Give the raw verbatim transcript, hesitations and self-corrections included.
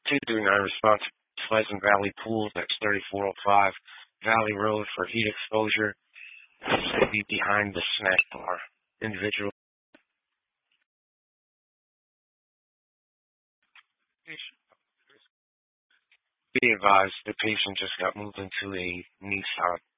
two three nine response, Pleasant Valley Pool, that's thirty-four oh five Valley Road for heat exposure. This should be behind the snack bar. Individual. Be advised, the patient just got moved into a Nissan